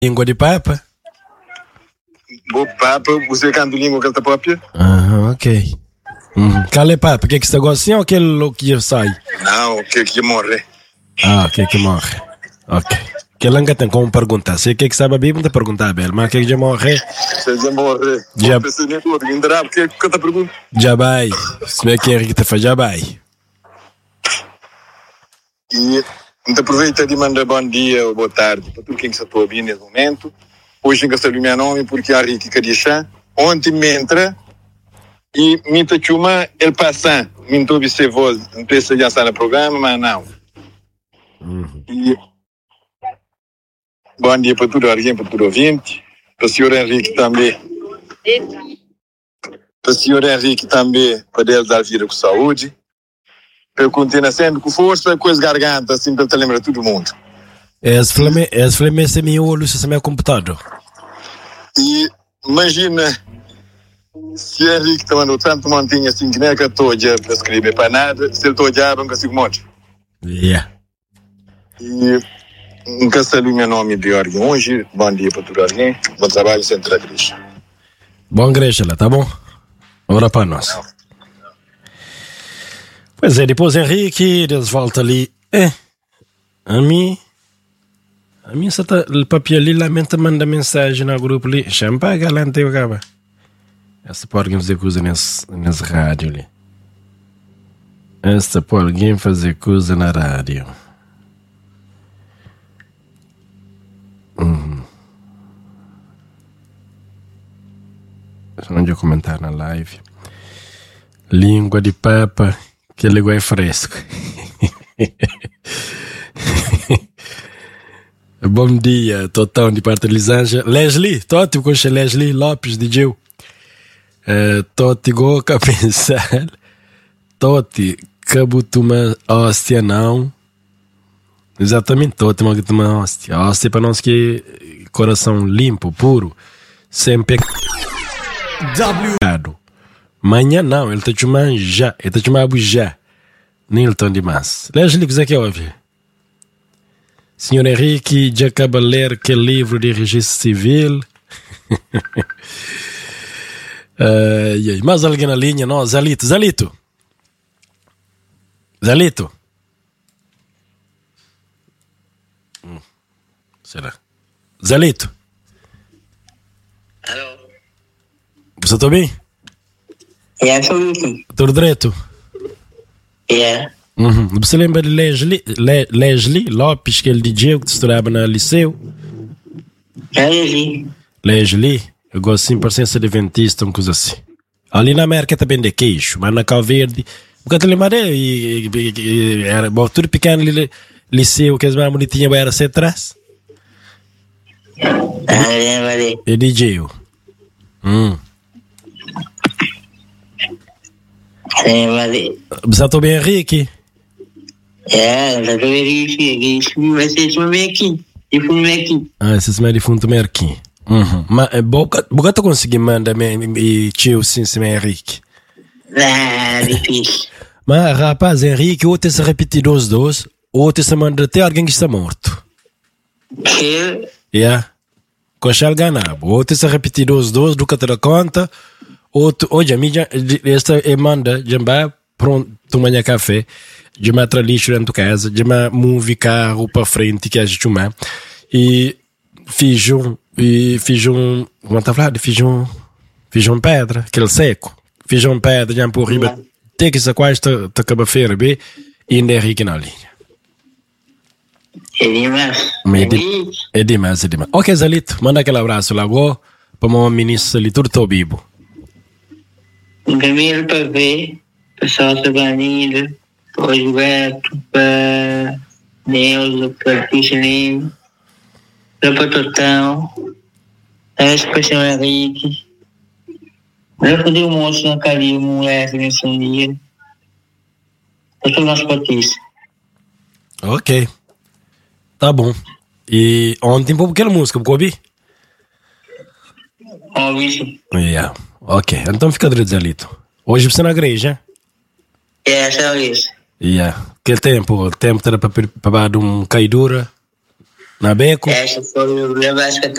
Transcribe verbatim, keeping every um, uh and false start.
Língua de papa? Bo papa, você canta língua que está própria? Ah, ok. Uhum. Qual é papa? Que que você gosta assim ou aquele que sai? Não, o que que morre. Ah, o que que morre. Ok. Que langa tem como perguntar. Se que que sabe a Bíblia, não perguntar a Bel. Mas que que já morre? Se já morre. Já. O que ainda que que tá pergunta? Já vai. Se me quer que te faz, já vai. E então aproveita de mandar bom dia ou boa tarde para tudo quem está a ouvir nesse momento. Hoje não sei o meu nome porque a Ricky Cadixá. Ontem me entra e me tachuma ele passa. Me toube ser voz. Não pensa já está no programa, mas não. Uhum. E bom dia para tudo alguém, para tudo ouvinte. Para o senhor Henrique também. Para o senhor Henrique também, para Deus dar vida com saúde. Para eu continuar sempre com força, com as gargantas, assim, para te lembrar todo mundo. Esse filme, esse filme é meu olho, se é meu computador. E imagina se o Henrique está mandando tanto montinho assim, que nem é que eu estou para escrever para nada, se ele está a não consigo morrer. Yeah. E nunca sei o meu nome de alguém hoje. Bom dia para todo alguém. Bom trabalho, sempre a igreja. Bom igreja lá, tá bom? Ora para nós. Pois é, depois Henrique, eles voltam ali. É, a mim, a mim só tá, o papel ali lamenta manda mensagem no grupo ali. Champa, galante, eu acaba. Essa pode alguém fazer coisa nesse, nesse rádio ali. Essa pode alguém fazer coisa na rádio. Uhum. Onde eu comentar na live. Língua de papa, que língua é fresco. Bom dia, Totão de parte de Lisângela. Leslie, Toti, com Leslie Lopes de Gil. Uh, Toti, goca pensar. Toti, cabutuma hóstia não. Exatamente, Toti, cabutuma hóstia. Hóstia para nós que coração limpo, puro, sem pecado. Manhã não, ele está chamando já, ele está chamando já. Nilton demais. Leslie, o que você quer ouvir? Senhor Henrique, já acaba de ler aquele livro de registro civil. uh, mais alguém na linha? Não, Zalito, Zalito. Zalito. Hum, será? Zalito. Alô? Você está bem? Yeah, sou bem. Tudo direito? Yeah. Uhum. Você lembra de Leslie, Le, Leslie Lopes, que ele D J que estudava na liceu? É Leslie. Leslie, eu gosto assim, parecia de adventista, uma coisa assim. Ali na América também de queixo, mas na Cabo Verde, porque te lembra e, e, e era bom, tudo pequeno ali, liceu, que as mais bonitinhas era ser atrás. Ah, lembra ali. E D J. Hum. Lembra ali. Você está bem, Henrique? É, já tô vendo isso, vai ser isso bem aqui. E fui bem aqui. Ah, esses mais de fundo também aqui. Uhum. Mas, boca, boca tu conseguir mandar e tio, sim, sim, Henrique. Ah, difícil. Mas, rapaz, Henrique, ou te se repetir os dois, ou te se manda até alguém que está morto. Que? Yeah. Com Shell Ganabo. Ou te se repetir os dois, do que te dá conta, ou tu, hoje a mim, esta é manda, já vai pronto, tomar café, já vai trazer lixo dentro de casa, já vai mover carro para frente, que a gente chama, e fiz um, e fiz um, como está falando, fiz um, fiz um pedra, aquele seco, fiz um pedra, já por riba, até que essa quase te acaba a feira, bem, e ainda é rico na linha. É demais. É, de, é demais, é demais. Ok, Zalito, manda aquele abraço lá, agora, para o meu ministro ali, tudo estou vivo. Primeiro para ver, pessoal da Banilha, para o Gilberto, para Neuza, para Cristianinho, para o Totão, para o senhor Henrique, para poder o moço na carinha, o moleque nesse dia, para todo o nosso patrício. Ok. Tá bom. E ontem foi aquela música, porque eu ouvi? Ouvi. Yeah. Ok. Então fica direito, Zelito. Hoje você na igreja? É, só isso. Yeah. Que tempo? O tempo era para dar um caidura na beco? Essa foi o problema, acho que